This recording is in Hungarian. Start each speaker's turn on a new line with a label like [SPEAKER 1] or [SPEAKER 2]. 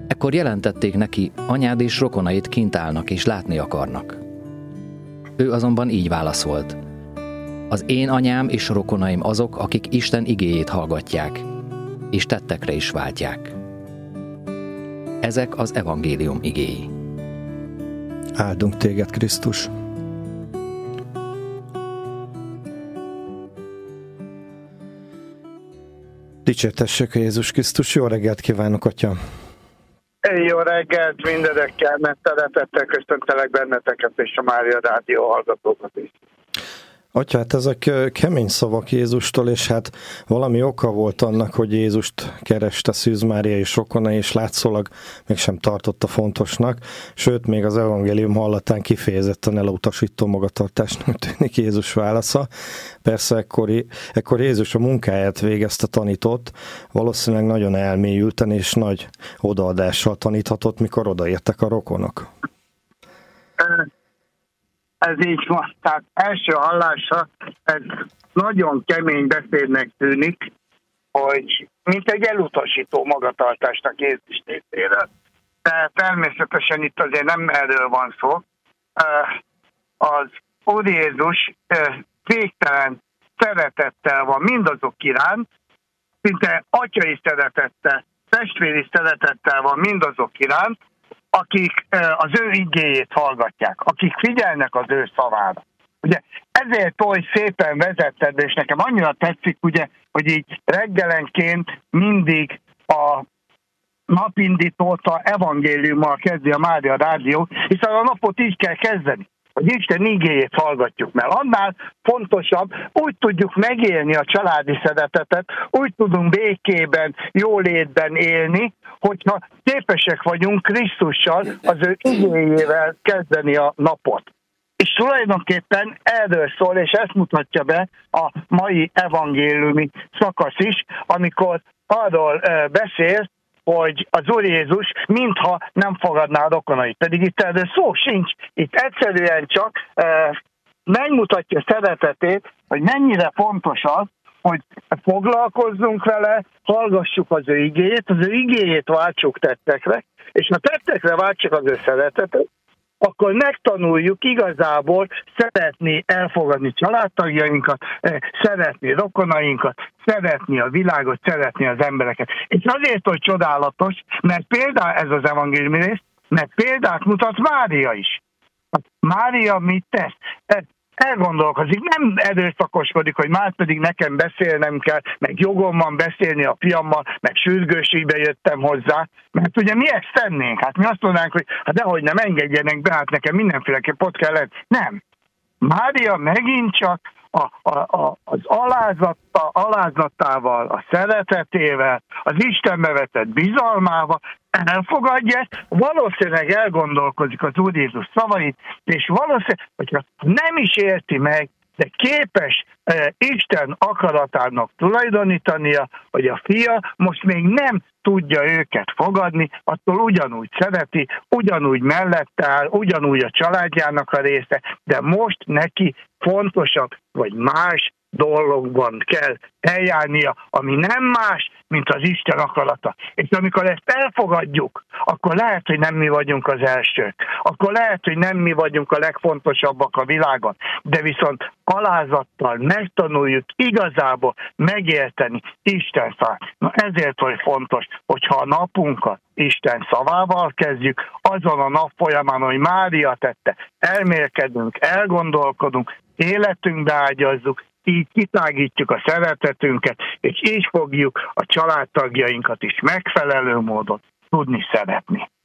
[SPEAKER 1] Ekkor jelentették neki, anyád és rokonait kint állnak és látni akarnak. Ő azonban így válaszolt: az én anyám és rokonaim azok, akik Isten igéjét hallgatják, és tettekre is váltják. Ezek az evangélium igéi.
[SPEAKER 2] Áldunk téged, Krisztus! Dicsértessük Jézus Krisztus! Jó reggelt kívánok, Atya!
[SPEAKER 3] Jó reggelt mindenekkel, mert szeretettel köszöntelek benneteket és a Mária Rádió hallgatókat is.
[SPEAKER 2] Atya, hát ezek kemény szavak Jézustól, és hát valami oka volt annak, hogy Jézust kereste Szűz Mária és rokonai, és látszólag mégsem tartotta fontosnak, sőt, még az evangélium hallatán kifejezetten elutasító magatartásnak tűnik Jézus válasza. Persze ekkor Jézus a munkáját végezte, tanított, valószínűleg nagyon elmélyülten és nagy odaadással taníthatott, mikor odaértek a rokonok.
[SPEAKER 3] Ez így van. Tehát első hallásra ez nagyon kemény beszédnek tűnik, hogy mint egy elutasító magatartásnak Jézus részéről. De természetesen itt azért nem erről van szó. Az Úr Jézus végtelen szeretettel van mindazok iránt, szinte atyai szeretettel, testvéri szeretettel van mindazok iránt, akik az ő igéjét hallgatják, akik figyelnek az ő szavára. Ugye ezért oly szépen vezetted, és nekem annyira tetszik, ugye, hogy így reggelenként mindig a napindítóta evangéliummal kezdi a Mária Rádió, hiszen a napot így kell kezdeni, hogy Isten igéjét hallgatjuk, mert annál fontosabb, úgy tudjuk megélni a családi szeretetet, úgy tudunk békében, jólétben élni, hogyha képesek vagyunk Krisztussal, az ő igéjével kezdeni a napot. És tulajdonképpen erről szól, és ezt mutatja be a mai evangéliumi szakasz is, amikor arról beszél, hogy az Úr Jézus mintha nem fogadná a rokonait. Pedig itt erről szó sincs. Itt egyszerűen csak megmutatja szeretetét, hogy mennyire fontos az, hogy foglalkozzunk vele, hallgassuk az ő igéjét, az ő igéjét váltsuk tettekre, és ha tettekre váltsuk az ő szeretetet, akkor megtanuljuk igazából szeretni, elfogadni családtagjainkat, szeretni rokonainkat, szeretni a világot, szeretni az embereket. És azért, hogy csodálatos, mert például ez az evangéliumi rész, mert példát mutat Mária is. Mária mit tesz? Elgondolkozik, nem erőszakoskodik, hogy már pedig nekem beszélnem kell, meg jogom van beszélni a fiammal, meg sürgőségbe jöttem hozzá, mert ugye mi ezt tennénk? Hát mi azt mondanánk, hogy hát dehogy nem engedjenek be, hát nekem mindenféleképp ott kell lenni. Nem. Mária megint csak az alázatával, a szeretetével, az Istenbe vetett bizalmával elfogadja ezt, valószínűleg elgondolkozik az Úr Jézus szavait, és valószínűleg, hogyha nem is érti meg, de képes Isten akaratának tulajdonítania, hogy a fia most még nem tudja őket fogadni, attól ugyanúgy szereti, ugyanúgy mellette áll, ugyanúgy a családjának a része, de most neki fontosabb, vagy más dologban kell eljárnia, ami nem más, mint az Isten akarata. És amikor ezt elfogadjuk, akkor lehet, hogy nem mi vagyunk az elsők. Akkor lehet, hogy nem mi vagyunk a legfontosabbak a világon. De viszont alázattal megtanuljuk igazából megérteni Isten szavát. Na ezért, hogy fontos, hogyha a napunkat Isten szavával kezdjük, azon a nap folyamán, hogy Mária tette, elmélkedünk, elgondolkodunk, életünkbe ágyazzuk, így kitágítjuk a szeretetünket, és így fogjuk a családtagjainkat is megfelelő módon tudni szeretni.